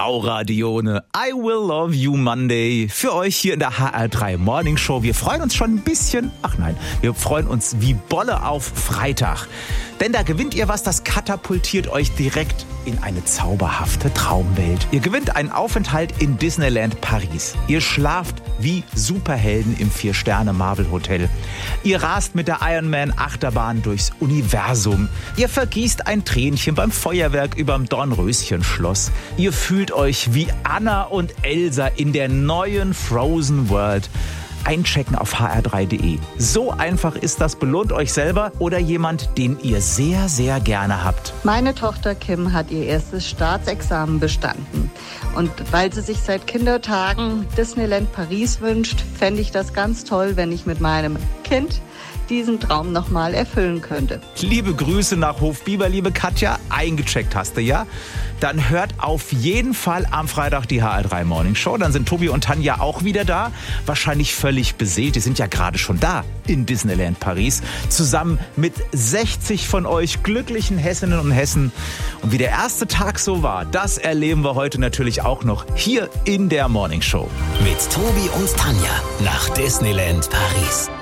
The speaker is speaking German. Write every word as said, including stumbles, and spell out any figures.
Aura Dione, I Will Love You Monday. Für euch hier in der H R drei Morning Show. Wir freuen uns schon ein bisschen, ach nein, wir freuen uns wie Bolle auf Freitag. Denn da gewinnt ihr was, das katapultiert euch direkt in eine zauberhafte Traumwelt. Ihr gewinnt einen Aufenthalt in Disneyland Paris. Ihr schlaft wie Superhelden im Vier-Sterne-Marvel-Hotel. Ihr rast mit der Ironman-Achterbahn durchs Universum. Ihr vergießt ein Tränchen beim Feuerwerk überm Dornröschen-Schloss. Ihr fühlt euch wie Anna und Elsa in der neuen Frozen World. Einchecken auf h r drei punkt d e. So einfach ist das. Belohnt euch selber oder jemand, den ihr sehr, sehr gerne habt. Meine Tochter Kim hat ihr erstes Staatsexamen bestanden. Und weil sie sich seit Kindertagen Disneyland Paris wünscht, fände ich das ganz toll, wenn ich mit meinem Kind diesen Traum nochmal erfüllen könnte. Liebe Grüße nach Hofbieber, liebe Katja. Eingecheckt hast du, ja? Dann hört auf jeden Fall am Freitag die H R drei Morning Show. Dann sind Tobi und Tanja auch wieder da. Wahrscheinlich völlig beseelt. Die sind ja gerade schon da in Disneyland Paris. Zusammen mit sechzig von euch glücklichen Hessinnen und Hessen. Und wie der erste Tag so war, das erleben wir heute natürlich auch noch hier in der Morning Show. Mit Tobi und Tanja nach Disneyland Paris.